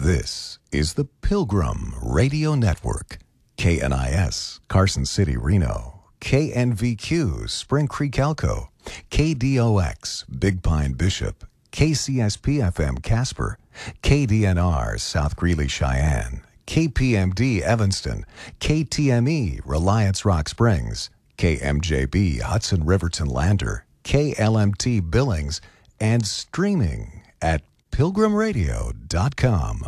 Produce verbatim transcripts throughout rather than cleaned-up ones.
This is the Pilgrim Radio Network. K N I S, Carson City, Reno. K N V Q, Spring Creek, Elko. K D O X, Big Pine, Bishop. K C S P F M, Casper. K D N R, South Greeley, Cheyenne. K P M D, Evanston. K T M E, Reliance Rock Springs. K M J B, Hudson Riverton Lander. K L M T, Billings. And streaming at pilgrim radio dot com.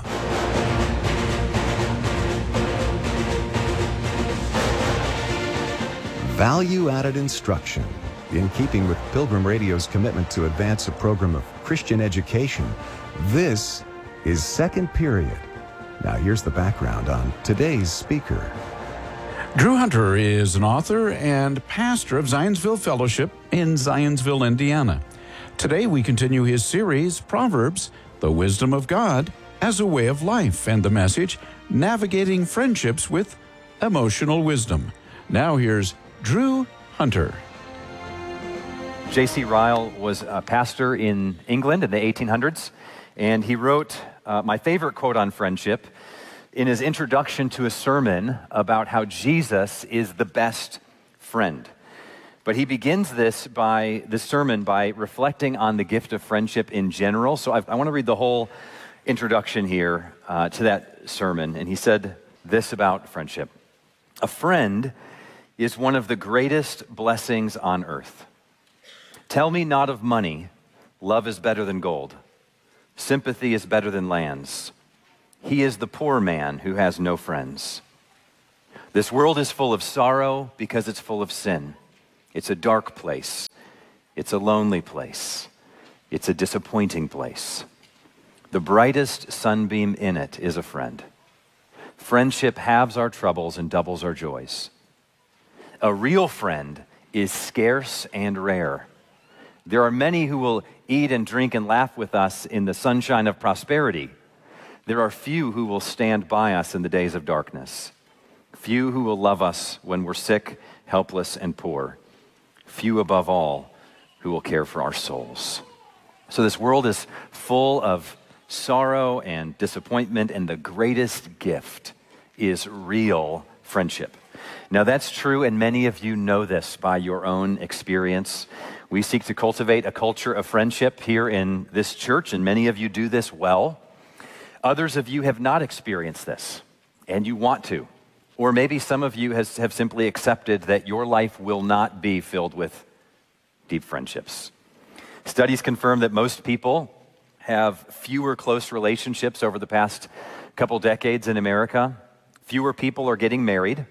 Value-added instruction. In keeping with Pilgrim Radio's commitment to advance a program of Christian education, this is Second Period. Now here's the background on today's speaker. Drew Hunter is an author and pastor of Zionsville Fellowship in Zionsville, Indiana. Today we continue his series, Proverbs, the Wisdom of God as a Way of Life, and the message, Navigating Friendships with Emotional Wisdom. Now here's Drew Hunter. J C Ryle was a pastor in England in the eighteen hundreds, and he wrote uh, my favorite quote on friendship in his introduction to a sermon about how Jesus is the best friend. But he begins this by this sermon by reflecting on the gift of friendship in general. So I, I want to read the whole introduction here uh, to that sermon. And he said this about friendship: a friend is one of the greatest blessings on earth. Tell me not of money, love is better than gold. Sympathy is better than lands. He is the poor man who has no friends. This world is full of sorrow because it's full of sin. It's a dark place. It's a lonely place. It's a disappointing place. The brightest sunbeam in it is a friend. Friendship halves our troubles and doubles our joys. A real friend is scarce and rare. There are many who will eat and drink and laugh with us in the sunshine of prosperity. There are few who will stand by us in the days of darkness. Few who will love us when we're sick, helpless, and poor. Few above all who will care for our souls. So this world is full of sorrow and disappointment, and the greatest gift is real friendship. Now that's true, and many of you know this by your own experience. We seek to cultivate a culture of friendship here in this church, and many of you do this well. Others of you have not experienced this, and you want to. Or maybe some of you has, have simply accepted that your life will not be filled with deep friendships. Studies confirm that most people have fewer close relationships over the past couple decades in America. Fewer people are getting married.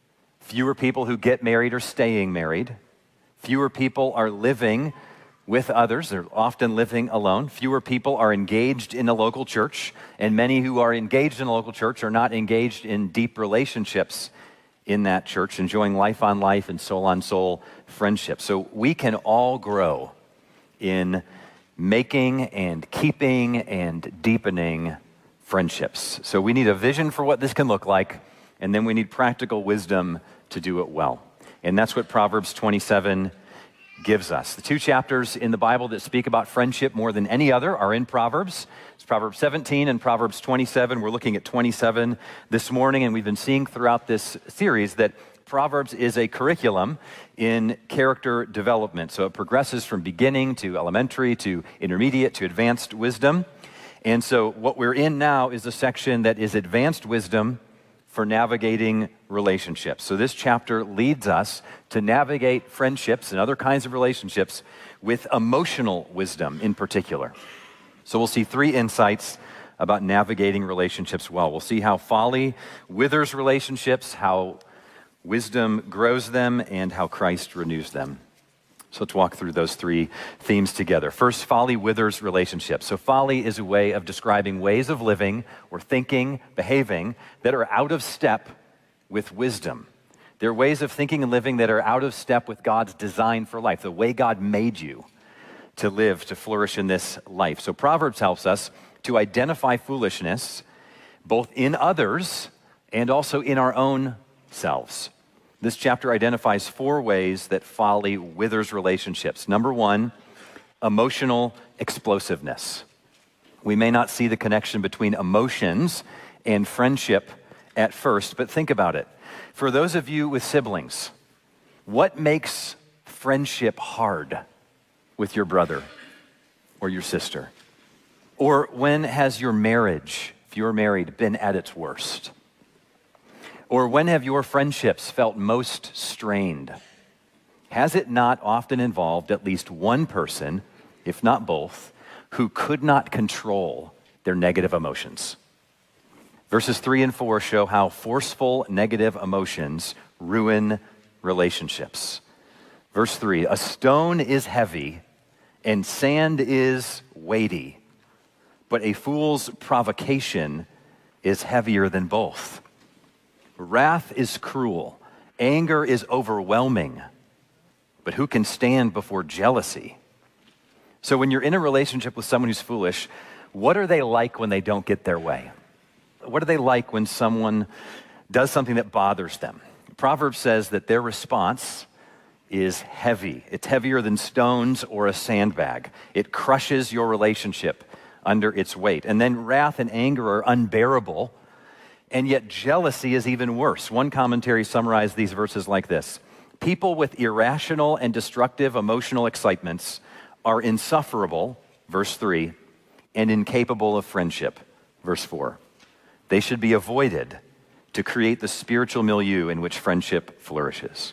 Fewer people who get married are staying married. Fewer people are living with others. They're often living alone. Fewer people are engaged in a local church, and many who are engaged in a local church are not engaged in deep relationships in that church, enjoying life on life and soul on soul friendship. So we can all grow in making and keeping and deepening friendships. So we need a vision for what this can look like, and then we need practical wisdom to do it well. And that's what Proverbs twenty-seven gives us. The two chapters in the Bible that speak about friendship more than any other are in Proverbs. It's Proverbs seventeen and Proverbs twenty-seven. We're looking at twenty-seven this morning, and we've been seeing throughout this series that Proverbs is a curriculum in character development. So it progresses from beginning to elementary to intermediate to advanced wisdom. And so what we're in now is a section that is advanced wisdom for navigating relationships. So this chapter leads us to navigate friendships and other kinds of relationships with emotional wisdom in particular. So we'll see three insights about navigating relationships well. We'll see how folly withers relationships, how wisdom grows them, and how Christ renews them. So let's walk through those three themes together. First, folly withers relationships. So folly is a way of describing ways of living or thinking, behaving that are out of step with wisdom. They're ways of thinking and living that are out of step with God's design for life, the way God made you to live, to flourish in this life. So Proverbs helps us to identify foolishness both in others and also in our own selves. This chapter identifies four ways that folly withers relationships. Number one, emotional explosiveness. We may not see the connection between emotions and friendship at first, but think about it. For those of you with siblings, what makes friendship hard with your brother or your sister? Or when has your marriage, if you're married, been at its worst? Or when have your friendships felt most strained? Has it not often involved at least one person, if not both, who could not control their negative emotions? Verses three and four show how forceful negative emotions ruin relationships. Verse three, a stone is heavy and sand is weighty, but a fool's provocation is heavier than both. Wrath is cruel, anger is overwhelming, but who can stand before jealousy? So when you're in a relationship with someone who's foolish, what are they like when they don't get their way? What are they like when someone does something that bothers them? Proverbs says that their response is heavy. It's heavier than stones or a sandbag. It crushes your relationship under its weight. And then wrath and anger are unbearable, and yet jealousy is even worse. One commentary summarized these verses like this: people with irrational and destructive emotional excitements are insufferable, verse three, and incapable of friendship, verse four. They should be avoided to create the spiritual milieu in which friendship flourishes.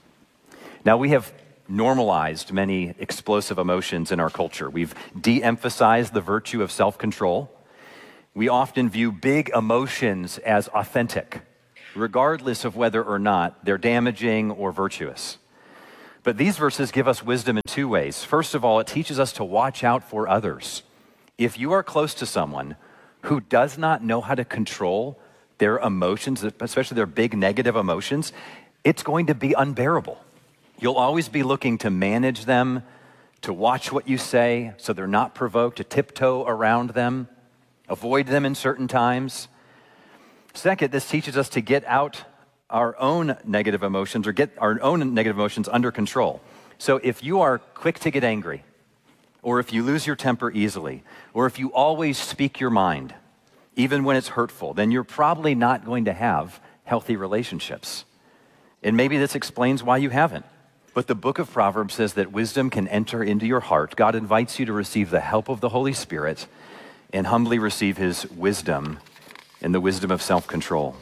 Now, we have normalized many explosive emotions in our culture. We've de-emphasized the virtue of self-control. We often view big emotions as authentic, regardless of whether or not they're damaging or virtuous. But these verses give us wisdom in two ways. First of all, it teaches us to watch out for others. If you are close to someone who does not know how to control their emotions, especially their big negative emotions, it's going to be unbearable. You'll always be looking to manage them, to watch what you say so they're not provoked, to tiptoe around them, avoid them in certain times. Second, this teaches us to get out our own negative emotions or get our own negative emotions under control. So if you are quick to get angry, or if you lose your temper easily, or if you always speak your mind, even when it's hurtful, then you're probably not going to have healthy relationships. And maybe this explains why you haven't. But the book of Proverbs says that wisdom can enter into your heart. God invites you to receive the help of the Holy Spirit and humbly receive his wisdom and the wisdom of self-control.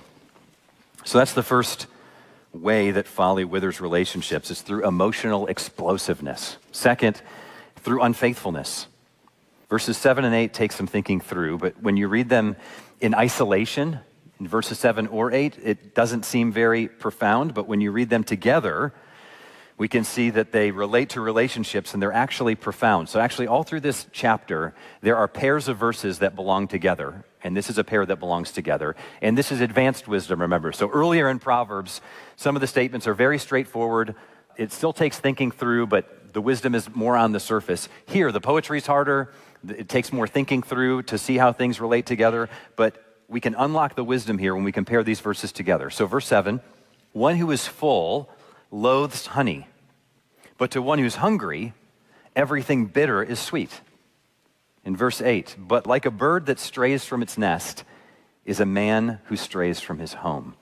So that's the first way that folly withers relationships, is through emotional explosiveness. Second, through unfaithfulness. Verses seven and eight take some thinking through, but when you read them in isolation, in verses seven or eight, it doesn't seem very profound, but when you read them together, we can see that they relate to relationships and they're actually profound. So actually all through this chapter, there are pairs of verses that belong together, and this is a pair that belongs together. And this is advanced wisdom, remember. So earlier in Proverbs, some of the statements are very straightforward. It still takes thinking through, but the wisdom is more on the surface. Here, the poetry's harder. It takes more thinking through to see how things relate together, but we can unlock the wisdom here when we compare these verses together. So verse seven, one who is full loathes honey, but to one who's hungry, everything bitter is sweet. In verse eight, but like a bird that strays from its nest is a man who strays from his home.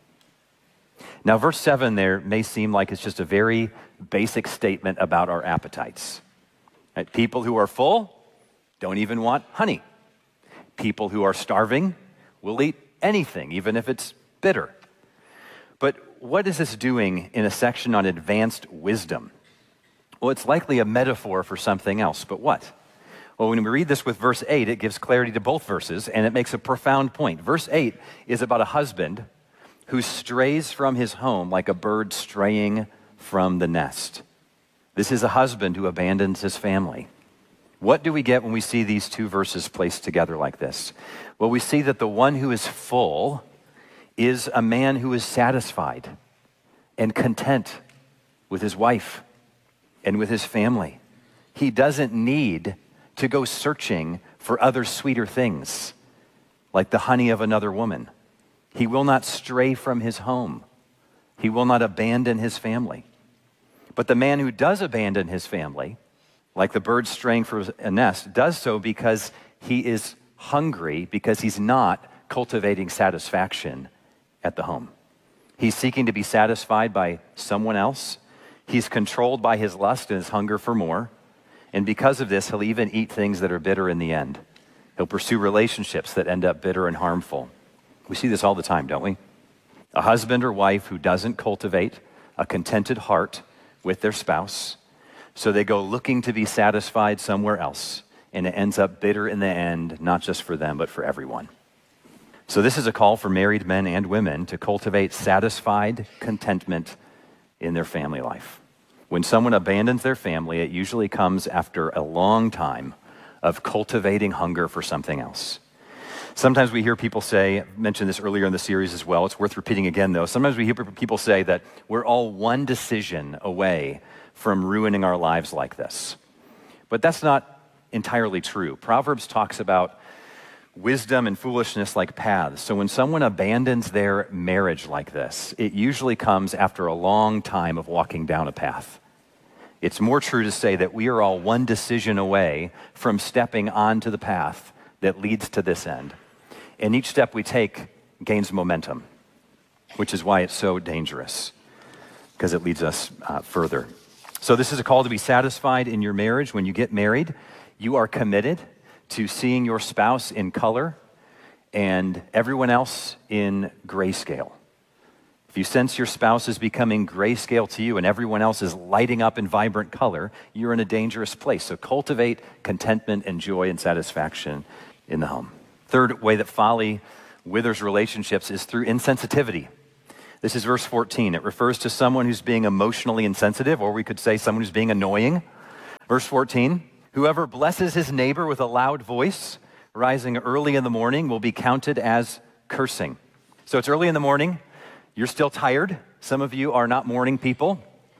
Now, verse seven there may seem like it's just a very basic statement about our appetites. Right? People who are full don't even want honey. People who are starving will eat anything, even if it's bitter. But what is this doing in a section on advanced wisdom? Well, it's likely a metaphor for something else, but what? Well, when we read this with verse eight, it gives clarity to both verses, and it makes a profound point. Verse eight is about a husband who strays from his home like a bird straying from the nest. This is a husband who abandons his family. What do we get when we see these two verses placed together like this? Well, we see that the one who is full is a man who is satisfied and content with his wife and with his family. He doesn't need to go searching for other sweeter things, like the honey of another woman. He will not stray from his home. He will not abandon his family. But the man who does abandon his family, like the bird straying from a nest, does so because he is hungry because he's not cultivating satisfaction at the home. He's seeking to be satisfied by someone else. He's controlled by his lust and his hunger for more. And because of this, he'll even eat things that are bitter in the end. He'll pursue relationships that end up bitter and harmful. We see this all the time, don't we? A husband or wife who doesn't cultivate a contented heart with their spouse, so they go looking to be satisfied somewhere else, and it ends up bitter in the end, not just for them, but for everyone. So this is a call for married men and women to cultivate satisfied contentment in their family life. When someone abandons their family, it usually comes after a long time of cultivating hunger for something else. Sometimes we hear people say, I mentioned this earlier in the series as well, it's worth repeating again though, sometimes we hear people say that we're all one decision away from ruining our lives like this. But that's not entirely true. Proverbs talks about wisdom and foolishness like paths. So when someone abandons their marriage like this, it usually comes after a long time of walking down a path. It's more true to say that we are all one decision away from stepping onto the path that leads to this end. And each step we take gains momentum, which is why it's so dangerous, because it leads us uh, further. So this is a call to be satisfied in your marriage. When you get married, you are committed to seeing your spouse in color and everyone else in grayscale. If you sense your spouse is becoming grayscale to you and everyone else is lighting up in vibrant color, you're in a dangerous place. So cultivate contentment and joy and satisfaction in the home. Third way that folly withers relationships is through insensitivity. This is verse fourteen. It refers to someone who's being emotionally insensitive, or we could say someone who's being annoying. Verse fourteen, whoever blesses his neighbor with a loud voice, rising early in the morning, will be counted as cursing. So it's early in the morning. You're still tired. Some of you are not morning people.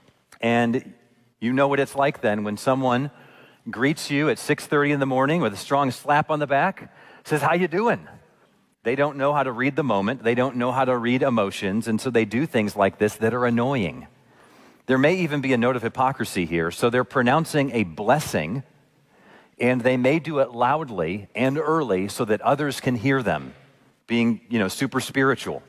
And you know what it's like then when someone greets you at six thirty in the morning with a strong slap on the back, says, how you doing? They don't know how to read the moment. They don't know how to read emotions. And so they do things like this that are annoying. There may even be a note of hypocrisy here. So they're pronouncing a blessing, and they may do it loudly and early so that others can hear them, being, you know, super spiritual.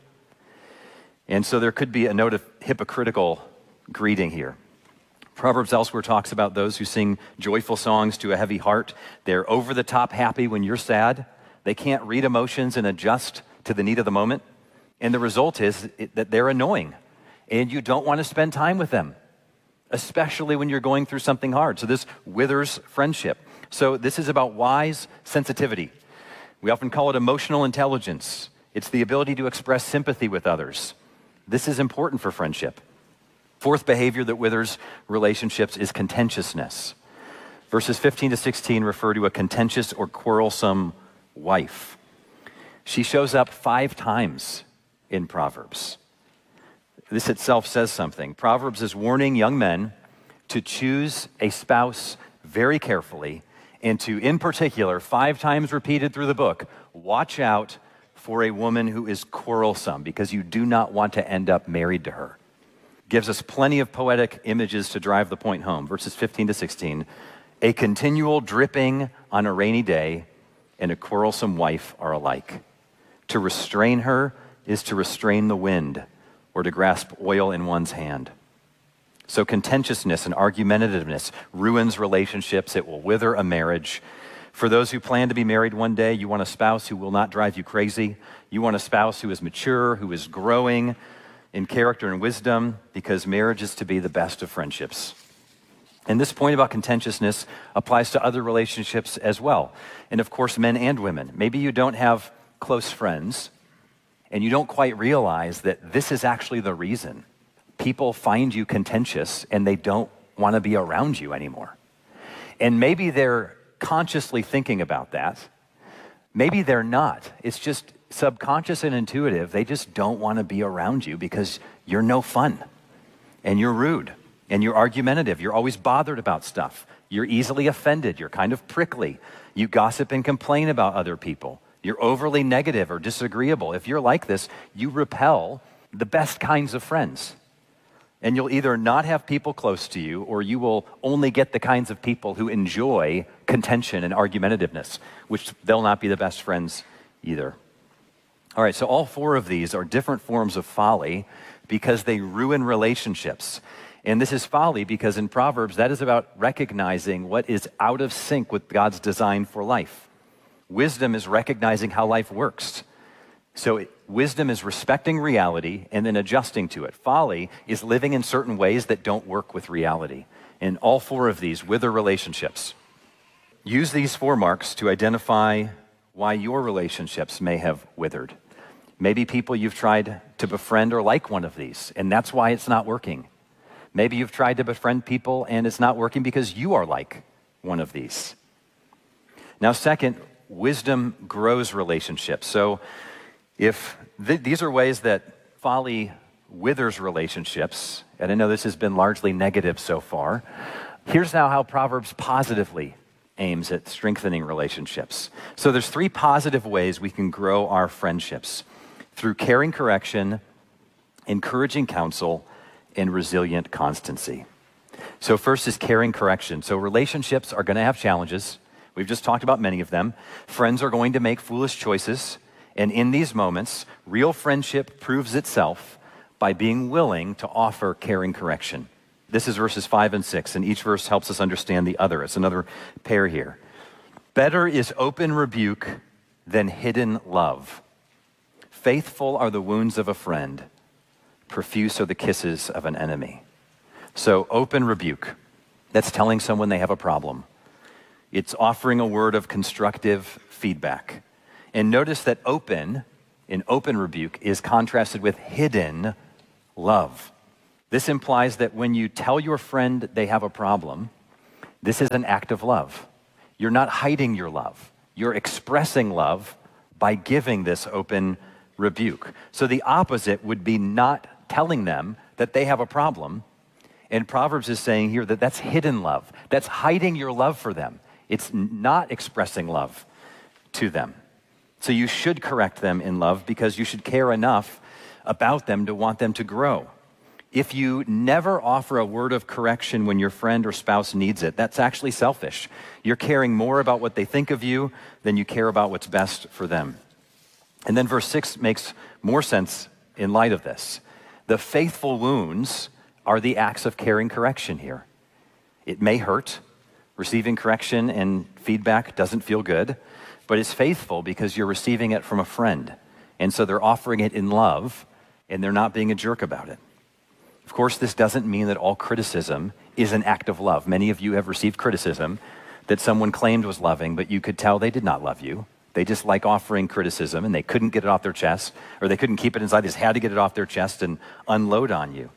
And so there could be a note of hypocritical greeting here. Proverbs elsewhere talks about those who sing joyful songs to a heavy heart. They're over the top happy when you're sad. They can't read emotions and adjust to the need of the moment. And the result is that they're annoying. And you don't want to spend time with them, especially when you're going through something hard. So this withers friendship. So this is about wise sensitivity. We often call it emotional intelligence. It's the ability to express sympathy with others. This is important for friendship. Fourth behavior that withers relationships is contentiousness. Verses fifteen to sixteen refer to a contentious or quarrelsome wife. She shows up five times in Proverbs. This itself says something. Proverbs is warning young men to choose a spouse very carefully and to, in particular, five times repeated through the book, watch out for a woman who is quarrelsome because you do not want to end up married to her. Gives us plenty of poetic images to drive the point home. Verses fifteen to sixteen, a continual dripping on a rainy day and a quarrelsome wife are alike. To restrain her is to restrain the wind or to grasp oil in one's hand. So contentiousness and argumentativeness ruins relationships. It will wither a marriage. For those who plan to be married one day, you want a spouse who will not drive you crazy. You want a spouse who is mature, who is growing in character and wisdom, because marriage is to be the best of friendships. And this point about contentiousness applies to other relationships as well. And of course, men and women. Maybe you don't have close friends, and you don't quite realize that this is actually the reason people find you contentious and they don't want to be around you anymore. And maybe they're consciously thinking about that. Maybe they're not. It's just subconscious and intuitive. They just don't want to be around you because you're no fun and you're rude. And you're argumentative. You're always bothered about stuff. You're easily offended. You're kind of prickly. You gossip and complain about other people. You're overly negative or disagreeable. If you're like this, you repel the best kinds of friends. And you'll either not have people close to you, or you will only get the kinds of people who enjoy contention and argumentativeness, which they'll not be the best friends either. All right, so all four of these are different forms of folly because they ruin relationships. And this is folly because in Proverbs, that is about recognizing what is out of sync with God's design for life. Wisdom is recognizing how life works. So it, wisdom is respecting reality and then adjusting to it. Folly is living in certain ways that don't work with reality. And all four of these wither relationships. Use these four marks to identify why your relationships may have withered. Maybe people you've tried to befriend are like one of these, and that's why it's not working. Maybe you've tried to befriend people and it's not working because you are like one of these. Now, second, wisdom grows relationships. So if th- these are ways that folly withers relationships, and I know this has been largely negative so far, here's now how Proverbs positively aims at strengthening relationships. So there's three positive ways we can grow our friendships: through caring correction, encouraging counsel, and resilient constancy. So first is caring correction. So relationships are going to have challenges. We've just talked about many of them. Friends are going to make foolish choices. And in these moments, real friendship proves itself by being willing to offer caring correction. This is verses five and six, and each verse helps us understand the other. It's another pair here. Better is open rebuke than hidden love. Faithful are the wounds of a friend. Profuse are the kisses of an enemy. So open rebuke, that's telling someone they have a problem. It's offering a word of constructive feedback. And notice that open, in open rebuke, is contrasted with hidden love. This implies that when you tell your friend they have a problem, this is an act of love. You're not hiding your love. You're expressing love by giving this open rebuke. So the opposite would be not telling them that they have a problem. And Proverbs is saying here that that's hidden love. That's hiding your love for them. It's not expressing love to them. So you should correct them in love because you should care enough about them to want them to grow. If you never offer a word of correction when your friend or spouse needs it, that's actually selfish. You're caring more about what they think of you than you care about what's best for them. And then verse six makes more sense in light of this. The faithful wounds are the acts of caring correction here. It may hurt. Receiving correction and feedback doesn't feel good, but it's faithful because you're receiving it from a friend. And so they're offering it in love, and they're not being a jerk about it. Of course, this doesn't mean that all criticism is an act of love. Many of you have received criticism that someone claimed was loving, but you could tell they did not love you. They just like offering criticism, and they couldn't get it off their chest, or they couldn't keep it inside. They just had to get it off their chest and unload on you.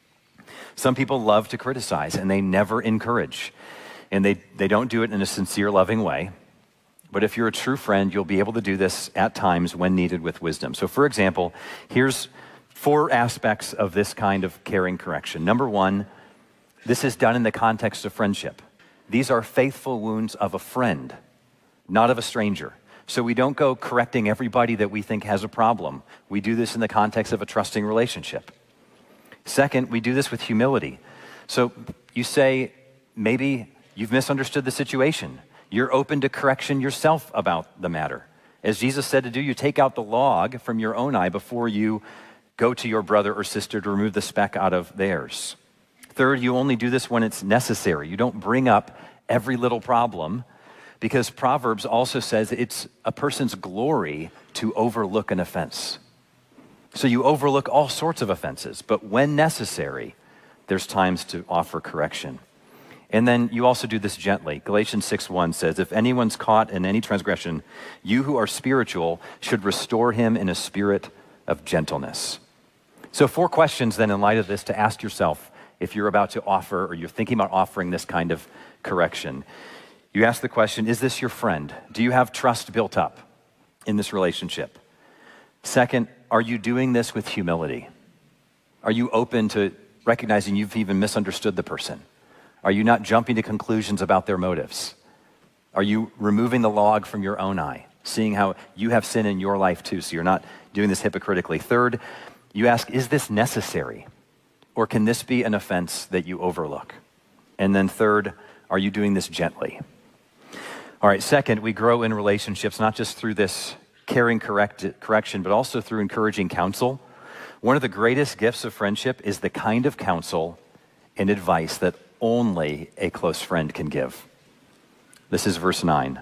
Some people love to criticize, and they never encourage. And they, they don't do it in a sincere, loving way. But if you're a true friend, you'll be able to do this at times when needed with wisdom. So for example, here's four aspects of this kind of caring correction. Number one, this is done in the context of friendship. These are faithful wounds of a friend, not of a stranger. So we don't go correcting everybody that we think has a problem. We do this in the context of a trusting relationship. Second, we do this with humility. So you say, maybe you've misunderstood the situation. You're open to correction yourself about the matter. As Jesus said to do, you take out the log from your own eye before you go to your brother or sister to remove the speck out of theirs. Third, you only do this when it's necessary. You don't bring up every little problem, because Proverbs also says it's a person's glory to overlook an offense. So you overlook all sorts of offenses, but when necessary, there's times to offer correction. And then you also do this gently. Galatians six one says, if anyone's caught in any transgression, you who are spiritual should restore him in a spirit of gentleness. So four questions then in light of this to ask yourself if you're about to offer or you're thinking about offering this kind of correction. You ask the question, is this your friend? Do you have trust built up in this relationship? Second, are you doing this with humility? Are you open to recognizing you've even misunderstood the person? Are you not jumping to conclusions about their motives? Are you removing the log from your own eye, seeing how you have sin in your life too, so you're not doing this hypocritically? Third, you ask, is this necessary? Or can this be an offense that you overlook? And then third, are you doing this gently? All right, second, we grow in relationships not just through this caring correct, correction, but also through encouraging counsel. One of the greatest gifts of friendship is the kind of counsel and advice that only a close friend can give. This is verse nine.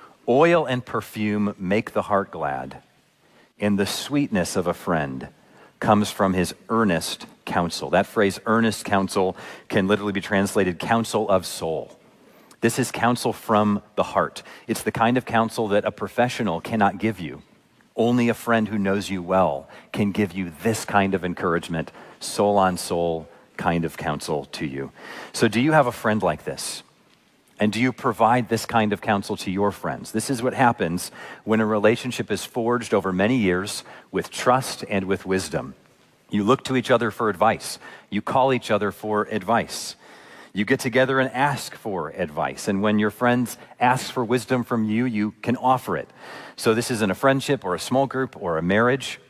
Oil and perfume make the heart glad, and the sweetness of a friend comes from his earnest counsel. That phrase, earnest counsel, can literally be translated counsel of soul. This is counsel from the heart. It's the kind of counsel that a professional cannot give you. Only a friend who knows you well can give you this kind of encouragement, soul on soul kind of counsel to you. So do you have a friend like this? And do you provide this kind of counsel to your friends? This is what happens when a relationship is forged over many years with trust and with wisdom. You look to each other for advice. You call each other for advice. You get together and ask for advice. And when your friends ask for wisdom from you, you can offer it. So this isn't a friendship or a small group or a marriage.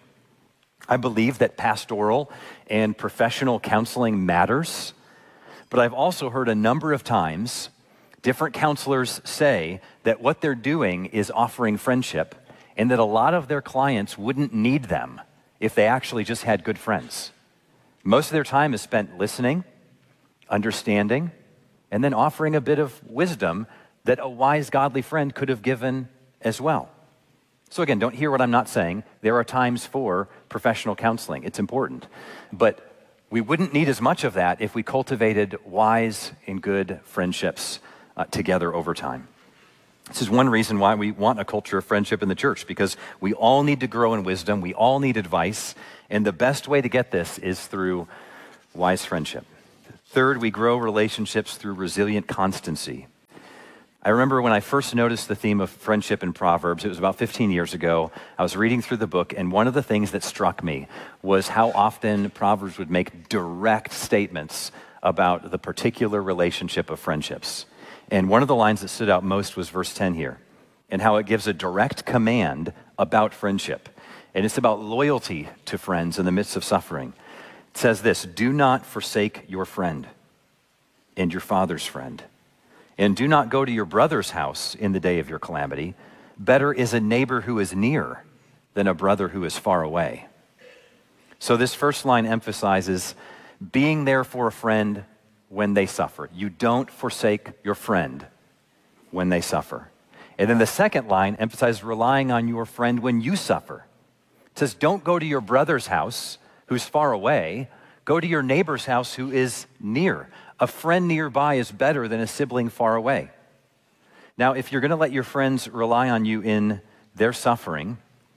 I believe that pastoral and professional counseling matters. But I've also heard a number of times different counselors say that what they're doing is offering friendship and that a lot of their clients wouldn't need them if they actually just had good friends. Most of their time is spent listening, understanding, and then offering a bit of wisdom that a wise, godly friend could have given as well. So again, don't hear what I'm not saying. There are times for professional counseling. It's important. But we wouldn't need as much of that if we cultivated wise and good friendships uh, together over time. This is one reason why we want a culture of friendship in the church, because we all need to grow in wisdom. We all need advice. And the best way to get this is through wise friendship. Third, we grow relationships through resilient constancy. I remember when I first noticed the theme of friendship in Proverbs, it was about fifteen years ago. I was reading through the book, and one of the things that struck me was how often Proverbs would make direct statements about the particular relationship of friendships. And one of the lines that stood out most was verse ten here, and how it gives a direct command about friendship. And it's about loyalty to friends in the midst of suffering. It says this, do not forsake your friend and your father's friend. And do not go to your brother's house in the day of your calamity. Better is a neighbor who is near than a brother who is far away. So this first line emphasizes being there for a friend when they suffer. You don't forsake your friend when they suffer. And then the second line emphasizes relying on your friend when you suffer. It says, don't go to your brother's house who's far away. Go to your neighbor's house who is near. A friend nearby is better than a sibling far away. Now, if you're going to let your friends rely on you in their suffering,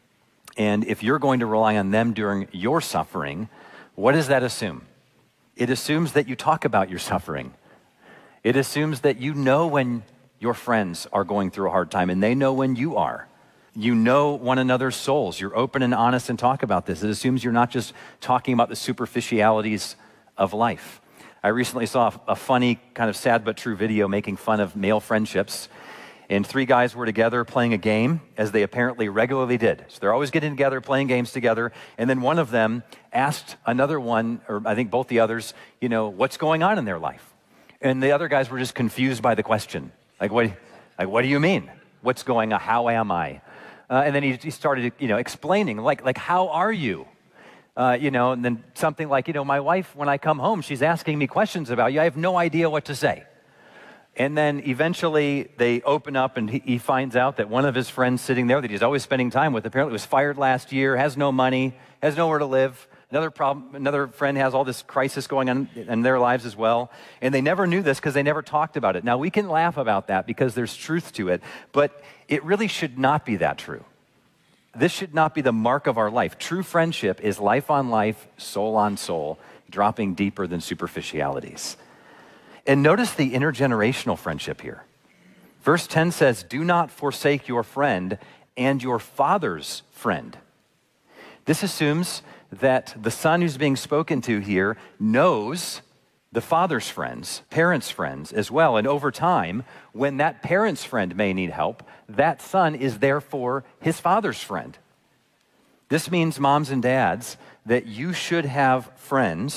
and if you're going to rely on them during your suffering, what does that assume? It assumes that you talk about your suffering. It assumes that you know when your friends are going through a hard time, and they know when you are. You know one another's souls. You're open and honest and talk about this. It assumes you're not just talking about the superficialities of life. I recently saw a funny, kind of sad but true video making fun of male friendships. And three guys were together playing a game, as they apparently regularly did. So they're always getting together, playing games together. And then one of them asked another one, or I think both the others, you know, what's going on in their life? And the other guys were just confused by the question. Like, what, like, what do you mean? What's going on? How am I? Uh, and then he, he started, you know, explaining, like, like, how are you? Uh, you know, and then something like, you know, my wife, when I come home, she's asking me questions about you. I have no idea what to say. And then eventually they open up and he, he finds out that one of his friends sitting there that he's always spending time with apparently was fired last year, has no money, has nowhere to live. Another problem, another friend has all this crisis going on in their lives as well. And they never knew this because they never talked about it. Now, we can laugh about that because there's truth to it, but it really should not be that true. This should not be the mark of our life. True friendship is life on life, soul on soul, dropping deeper than superficialities. And notice the intergenerational friendship here. Verse ten says, do not forsake your friend and your father's friend. This assumes that the son who's being spoken to here knows the father's friends, parents' friends as well. And over time, when that parent's friend may need help, that son is therefore his father's friend. This means, moms and dads, that you should have friends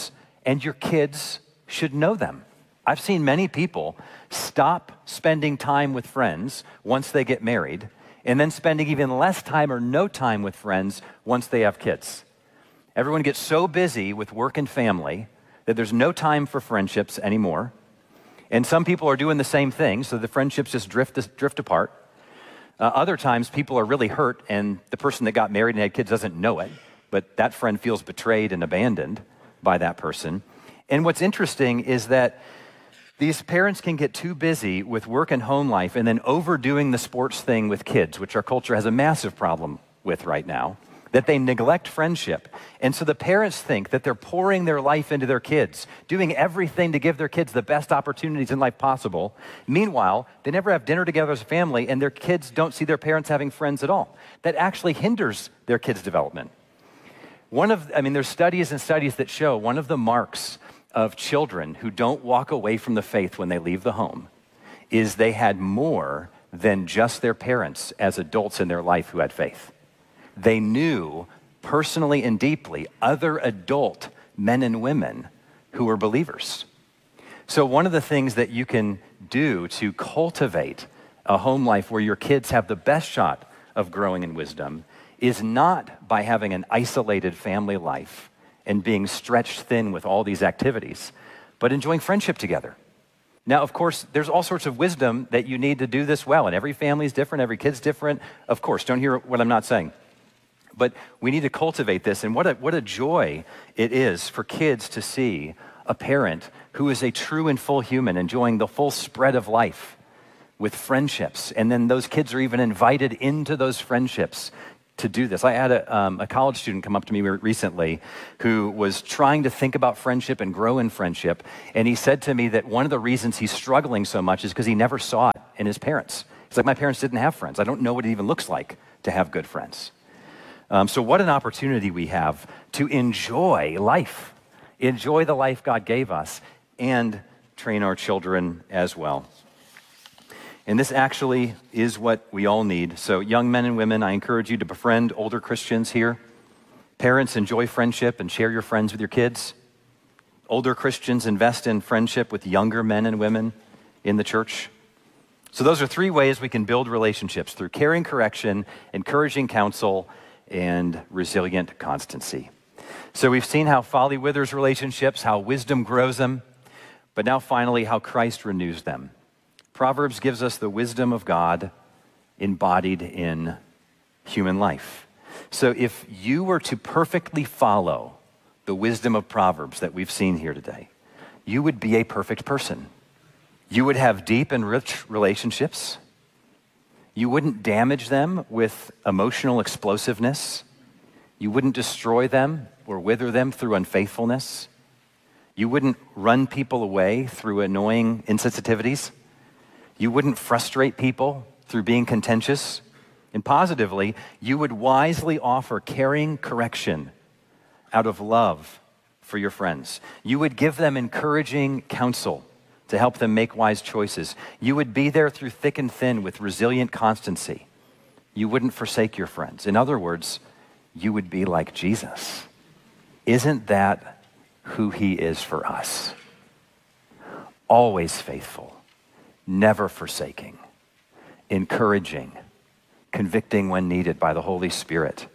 and your kids should know them. I've seen many people stop spending time with friends once they get married, and then spending even less time or no time with friends once they have kids. Everyone gets so busy with work and family that there's no time for friendships anymore. And some people are doing the same thing, so the friendships just drift, drift apart. Uh, other times, people are really hurt, and the person that got married and had kids doesn't know it, but that friend feels betrayed and abandoned by that person. And what's interesting is that these parents can get too busy with work and home life and then overdoing the sports thing with kids, which our culture has a massive problem with right now, that they neglect friendship. And so the parents think that they're pouring their life into their kids, doing everything to give their kids the best opportunities in life possible. Meanwhile, they never have dinner together as a family, and their kids don't see their parents having friends at all. That actually hinders their kids' development. One of, I mean, there's studies and studies that show one of the marks of children who don't walk away from the faith when they leave the home is they had more than just their parents as adults in their life who had faith. They knew personally and deeply other adult men and women who were believers. So one of the things that you can do to cultivate a home life where your kids have the best shot of growing in wisdom is not by having an isolated family life and being stretched thin with all these activities, but enjoying friendship together. Now, of course, there's all sorts of wisdom that you need to do this well, and every family is different, every kid's different. Of course, don't hear what I'm not saying. But we need to cultivate this, and what a, what a joy it is for kids to see a parent who is a true and full human enjoying the full spread of life with friendships, and then those kids are even invited into those friendships to do this. I had a, um, a college student come up to me recently who was trying to think about friendship and grow in friendship, and he said to me that one of the reasons he's struggling so much is because he never saw it in his parents. He's like, my parents didn't have friends. I don't know what it even looks like to have good friends. Um, so what an opportunity we have to enjoy life, enjoy the life God gave us, and train our children as well. And this actually is what we all need. So young men and women, I encourage you to befriend older Christians here. Parents, enjoy friendship and share your friends with your kids. Older Christians, invest in friendship with younger men and women in the church. So those are three ways we can build relationships: through caring correction, encouraging counsel, and resilient constancy. So we've seen how folly withers relationships, how wisdom grows them, but now finally how Christ renews them. Proverbs gives us the wisdom of God embodied in human life. So if you were to perfectly follow the wisdom of Proverbs that we've seen here today, you would be a perfect person. You would have deep and rich relationships. You wouldn't damage them with emotional explosiveness. You wouldn't destroy them or wither them through unfaithfulness. You wouldn't run people away through annoying insensitivities. You wouldn't frustrate people through being contentious. And positively, you would wisely offer caring correction out of love for your friends. You would give them encouraging counsel to help them make wise choices. You would be there through thick and thin with resilient constancy. You wouldn't forsake your friends. In other words, you would be like Jesus. Isn't that who he is for us? Always faithful, never forsaking, encouraging, convicting when needed by the Holy Spirit.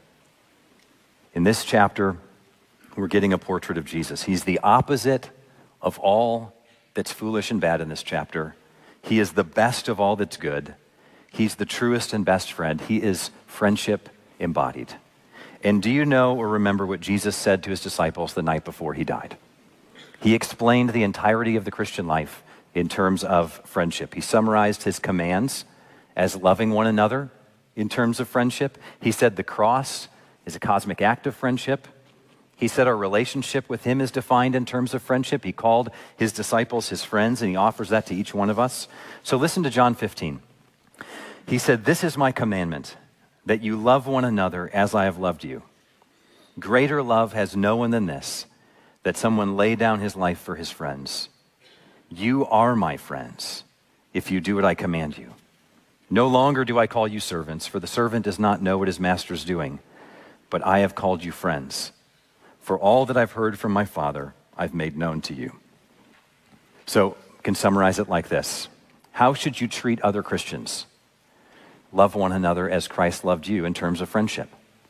In this chapter, we're getting a portrait of Jesus. He's the opposite of all that's foolish and bad in this chapter. He is the best of all that's good. He's the truest and best friend. He is friendship embodied. And do you know or remember what Jesus said to his disciples the night before he died? He explained the entirety of the Christian life in terms of friendship. He summarized his commands as loving one another in terms of friendship. He said the cross is a cosmic act of friendship. He said our relationship with him is defined in terms of friendship. He called his disciples his friends, and he offers that to each one of us. So listen to John fifteen. He said, "This is my commandment, that you love one another as I have loved you. Greater love has no one than this, that someone lay down his life for his friends. You are my friends if you do what I command you. No longer do I call you servants, for the servant does not know what his master is doing, but I have called you friends. For all that I've heard from my Father, I've made known to you. So, I can summarize it like this. How should you treat other Christians? Love one another as Christ loved you in terms of friendship.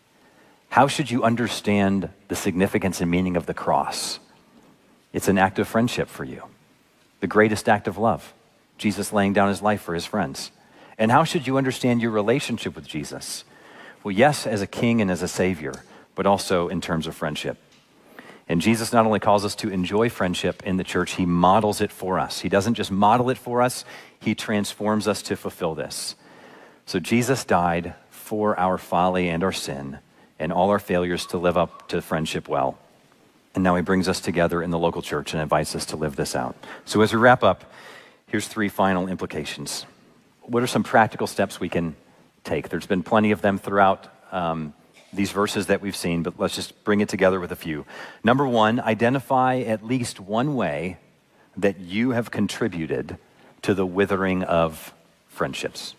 How should you understand the significance and meaning of the cross? It's an act of friendship for you, the greatest act of love, Jesus laying down his life for his friends. And how should you understand your relationship with Jesus? Well, yes, as a king and as a savior, but also in terms of friendship. And Jesus not only calls us to enjoy friendship in the church, he models it for us. He doesn't just model it for us, he transforms us to fulfill this. So Jesus died for our folly and our sin and all our failures to live up to friendship well. And now he brings us together in the local church and invites us to live this out. So as we wrap up, here's three final implications. What are some practical steps we can take? There's been plenty of them throughout um, these verses that we've seen, but let's just bring it together with a few. Number one, identify at least one way that you have contributed to the withering of friendships.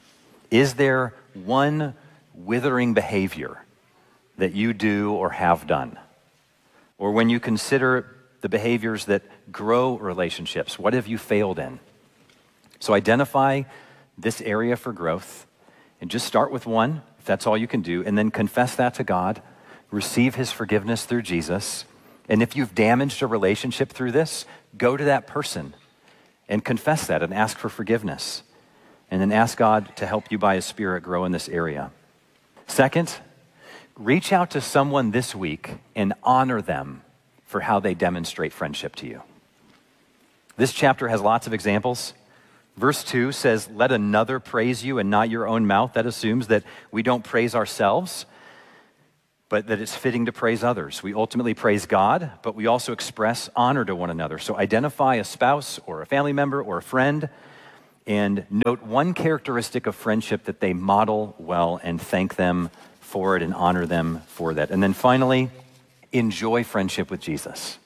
Is there one withering behavior that you do or have done? Or when you consider the behaviors that grow relationships, what have you failed in? So identify this area for growth and just start with one, if that's all you can do, and then confess that to God, receive his forgiveness through Jesus. And if you've damaged a relationship through this, go to that person and confess that and ask for forgiveness. And then ask God to help you by his Spirit grow in this area. Second, reach out to someone this week and honor them for how they demonstrate friendship to you. This chapter has lots of examples. Verse two says, let another praise you and not your own mouth. That assumes that we don't praise ourselves, but that it's fitting to praise others. We ultimately praise God, but we also express honor to one another. So identify a spouse or a family member or a friend and note one characteristic of friendship that they model well and thank them for it and honor them for that. And then finally, enjoy friendship with Jesus.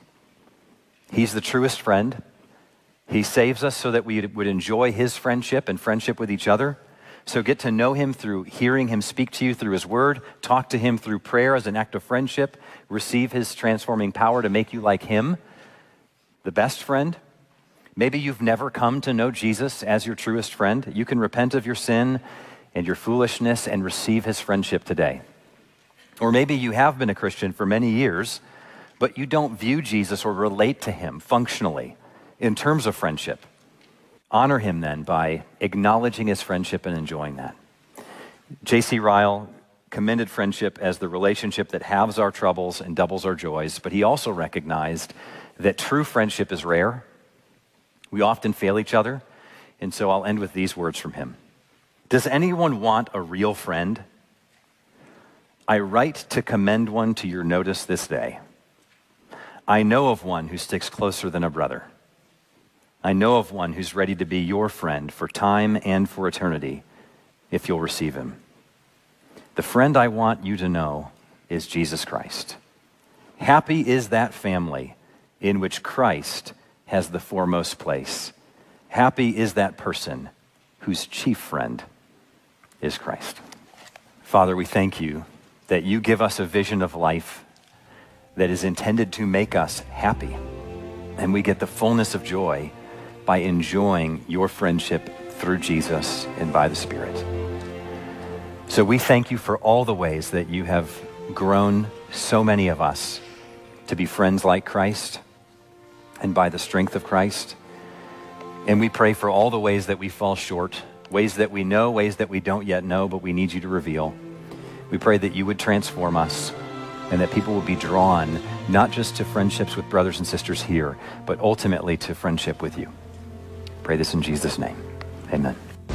He's the truest friend. He saves us so that we would enjoy his friendship and friendship with each other. So get to know him through hearing him speak to you through his word, talk to him through prayer as an act of friendship, receive his transforming power to make you like him, the best friend. Maybe you've never come to know Jesus as your truest friend. You can repent of your sin and your foolishness and receive his friendship today. Or maybe you have been a Christian for many years, but you don't view Jesus or relate to him functionally in terms of friendship. Honor him then by acknowledging his friendship and enjoying that. J C Ryle commended friendship as the relationship that halves our troubles and doubles our joys, but he also recognized that true friendship is rare. We often fail each other, and so I'll end with these words from him. Does anyone want a real friend? I write to commend one to your notice this day. I know of one who sticks closer than a brother. I know of one who's ready to be your friend for time and for eternity, if you'll receive him. The friend I want you to know is Jesus Christ. Happy is that family in which Christ has the foremost place. Happy is that person whose chief friend is Christ. Father, we thank you that you give us a vision of life that is intended to make us happy. And we get the fullness of joy by enjoying your friendship through Jesus and by the Spirit. So we thank you for all the ways that you have grown so many of us to be friends like Christ and by the strength of Christ. And we pray for all the ways that we fall short, ways that we know, ways that we don't yet know, but we need you to reveal. We pray that you would transform us and that people will be drawn not just to friendships with brothers and sisters here, but ultimately to friendship with you. Pray this in Jesus' name. Amen.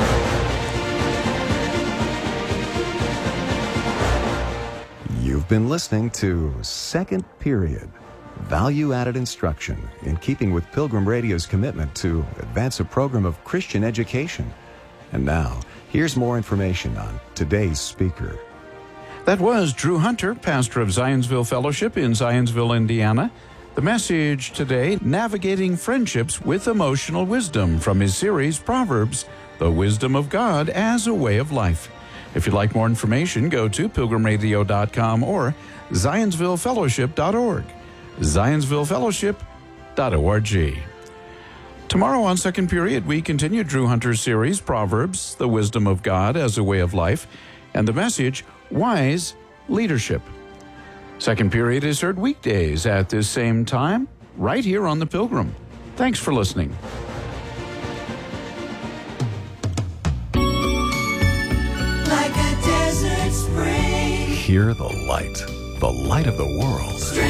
You've been listening to Second Period, value-added instruction in keeping with Pilgrim Radio's commitment to advance a program of Christian education. And now, here's more information on today's speaker. That was Drew Hunter, pastor of Zionsville Fellowship in Zionsville, Indiana. The message today, Navigating Friendships with Emotional Wisdom, from his series, Proverbs, The Wisdom of God as a Way of Life. If you'd like more information, go to pilgrim radio dot com or zionsville fellowship dot org. zionsville fellowship dot org. Tomorrow on Second Period, we continue Drew Hunter's series, Proverbs, the Wisdom of God as a Way of Life, and the message, Wise Leadership. Second Period is heard weekdays at this same time, right here on The Pilgrim. Thanks for listening. Like a desert spring. Hear the light, the light of the world.